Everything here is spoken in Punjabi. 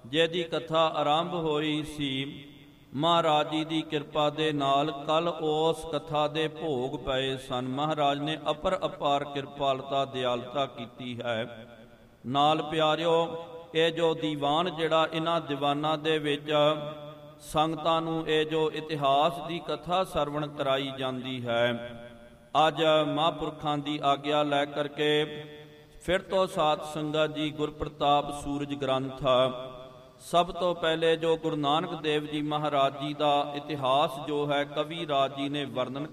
ਜਿਹਦੀ ਕਥਾ ਆਰੰਭ ਹੋਈ ਸੀ ਮਹਾਰਾਜ ਜੀ ਦੀ ਕਿਰਪਾ ਦੇ ਨਾਲ। ਕੱਲ ਉਸ ਕਥਾ ਦੇ ਭੋਗ ਪਏ ਸਨ। ਮਹਾਰਾਜ ਨੇ ਅਪਾਰ ਕਿਰਪਾਲਤਾ ਦਿਆਲਤਾ ਕੀਤੀ ਹੈ। ਨਾਲ ਪਿਆਰਿਓ, ਇਹ ਜੋ ਦੀਵਾਨ ਜਿਹੜਾ ਇਹਨਾਂ ਦੀਵਾਨਾਂ ਦੇ ਵਿੱਚ ਸੰਗਤਾਂ ਨੂੰ ਇਹ ਜੋ ਇਤਿਹਾਸ ਦੀ ਕਥਾ ਸਰਵਣ ਕਰਾਈ ਜਾਂਦੀ ਹੈ, ਅੱਜ ਮਹਾਂਪੁਰਖਾਂ ਦੀ ਆਗਿਆ ਲੈ ਕਰਕੇ ਫਿਰ ਤੋਂ ਸਾਧ ਸੰਗਤ ਜੀ ਗੁਰਪ੍ਰਤਾਪ ਸੂਰਜ ਗ੍ਰੰਥ ਸਭ ਤੋਂ ਪਹਿਲੇ ਜੋ ਗੁਰੂ ਨਾਨਕ ਦੇਵ ਜੀ ਮਹਾਰਾਜ ਜੀ ਦਾ ਇਤਿਹਾਸ ਜੋ ਹੈ ਕਵੀ ਰਾਜ ਜੀ ਨੇ ਵਰਣਨ